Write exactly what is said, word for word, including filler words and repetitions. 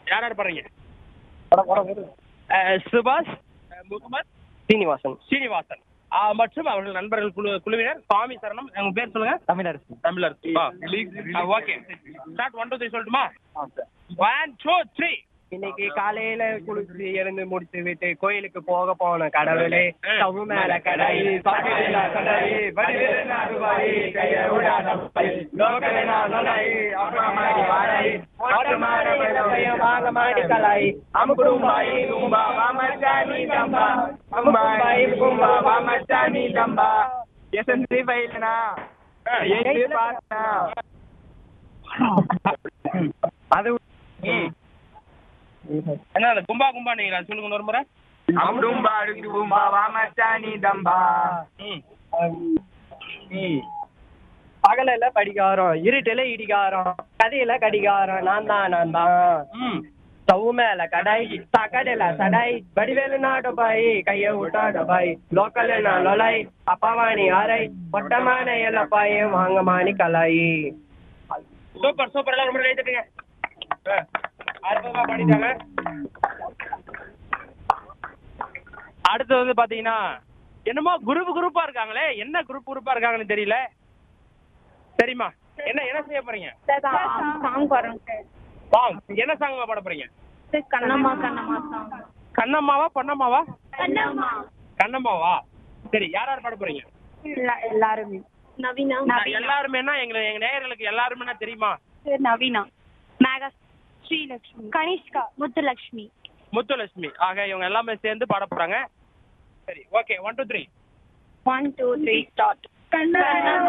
யார் யார் பாடுறீங்க? சுபாஷ், முகமது, சீனிவாசன், ஸ்ரீனிவாசன் மற்றும் அவர்கள் நண்பர்கள் குழு குழுவினர். சுவாமி சரணம். உங்க பேர் சொல்லுங்க. Tamilarasu. Tamilarasu. Okay, start. One two three சொல்லட்டுமா? One two three. இன்னைக்கு காலையில குளிச்சு எழுந்து முடிச்சு விட்டு கோயிலுக்கு போக போன கடவுளே, சவு மேல கடாயி சாப்பிடல கடாயி வடிவேல அருவாயி கைய விடாத லோகலேனா நலாயி அப்ரமாடி வாராயி ஆட்டமாட பைய வாங்க மாடி கலாயி அம்குடும்பாயி கும்பா வாமச்சானி தம்பா அம்பாயி கும்பா வாமச்சானி தம்பா எஸ்என்சி ஃபைல்னா ஏய் பாஸ்னா அது என்ன கும்பா கும்பா நீங்க சொல்லுங்க ஒரு முறை. அம்டும்பா கும்பா வாமச்சானி தம்பா. பகலில படிக்காரம், இருட்டில இடிகாரம், கதையில கடிகாரம், நான் தான் நான் தான். சவு மேல கடாய் சகடல சடாய் வடிவேலு நாடு பாய் கைய விட்டாட பாய் லோக்கல் லொலாய் அப்பாவாணி ஆராய் ஒட்டமான எல்லப்பாயே வாங்கமானி கலாயி. Super super. எல்லாம் ரொம்ப எழுதிட்டுங்க. அற்புதமா பாடிட்டாங்க. அடுத்து வந்து பாத்தீங்கன்னா என்னமோ குரூப் குரூப்பா இருக்காங்களே, என்ன குரூப் குரூப்பா இருக்காங்கன்னு தெரியல. சரிம்மா, என்ன என்ன செய்ய போறீங்க? சாங் பாடுறோம் சார். சாங் என்ன சாங் பாட போறீங்க? கண்ணம்மா கண்ணம்மா சாங். கண்ணம்மாவா பொன்னம்மாவா? கண்ணம்மா. கண்ணம்மாவா? சரி, யார் யார் பாட போறீங்க? எல்லாருமே. நவீனா. எல்லாருமேனா எங்க எங்க நேயர்களுக்கு எல்லாருமே தெரியுமா? நவீனா, மேகா, ஸ்ரீலக்ஷ்மி, கனிஷ்கா, முத்துலக்ஷ்மி, முத்துலட்சுமி ஆக இவங்க எல்லாமே சேர்ந்து பாட போறாங்க. சரி, okay. One two three. One two three start. Kannamma.